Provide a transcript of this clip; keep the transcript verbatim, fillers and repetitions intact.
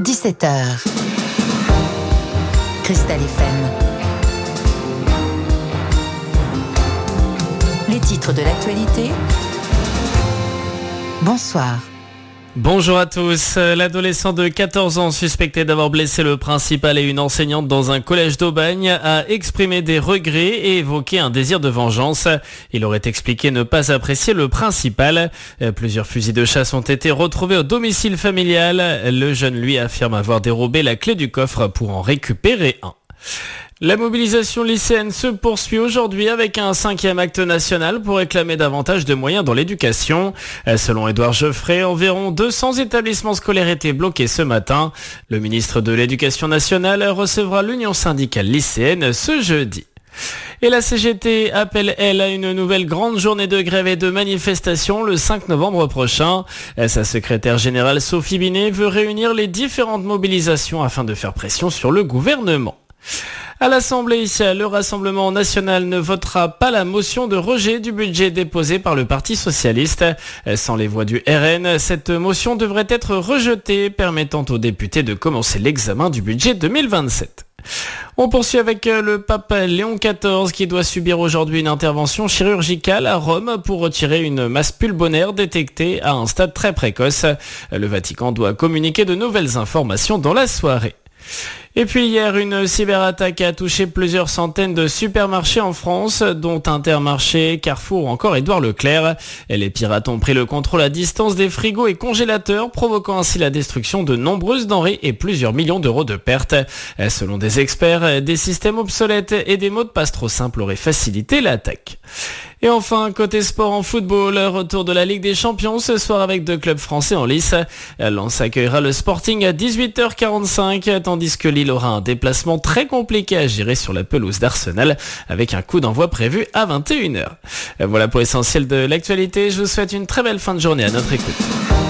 dix-sept heures. Cristal F M. Les titres de l'actualité. Bonsoir. Bonjour à tous. L'adolescent de quatorze ans suspecté d'avoir blessé le principal et une enseignante dans un collège d'Aubagne a exprimé des regrets et évoqué un désir de vengeance. Il aurait expliqué ne pas apprécier le principal. Plusieurs fusils de chasse ont été retrouvés au domicile familial. Le jeune, lui, affirme avoir dérobé la clé du coffre pour en récupérer un. La mobilisation lycéenne se poursuit aujourd'hui avec un cinquième acte national pour réclamer davantage de moyens dans l'éducation. Selon Édouard Geoffrey, environ deux cents établissements scolaires étaient bloqués ce matin. Le ministre de l'Éducation nationale recevra l'Union syndicale lycéenne ce jeudi. Et la C G T appelle, elle, à une nouvelle grande journée de grève et de manifestation le cinq novembre prochain. Sa secrétaire générale Sophie Binet veut réunir les différentes mobilisations afin de faire pression sur le gouvernement. À l'Assemblée, le Rassemblement national ne votera pas la motion de rejet du budget déposé par le Parti socialiste. Sans les voix du R N, cette motion devrait être rejetée, permettant aux députés de commencer l'examen du budget deux mille vingt-sept. On poursuit avec le pape Léon quatorze qui doit subir aujourd'hui une intervention chirurgicale à Rome pour retirer une masse pulmonaire détectée à un stade très précoce. Le Vatican doit communiquer de nouvelles informations dans la soirée. Et puis hier, une cyberattaque a touché plusieurs centaines de supermarchés en France, dont Intermarché, Carrefour ou encore Édouard Leclerc. Les pirates ont pris le contrôle à distance des frigos et congélateurs, provoquant ainsi la destruction de nombreuses denrées et plusieurs millions d'euros de pertes. Selon des experts, des systèmes obsolètes et des mots de passe trop simples auraient facilité l'attaque. Et enfin, côté sport en football, retour de la Ligue des Champions ce soir avec deux clubs français en lice. Lens accueillera le Sporting à dix-huit heures quarante-cinq, tandis que Lille aura un déplacement très compliqué à gérer sur la pelouse d'Arsenal, avec un coup d'envoi prévu à vingt et une heures. Voilà pour l'essentiel de l'actualité. Je vous souhaite une très belle fin de journée à notre écoute.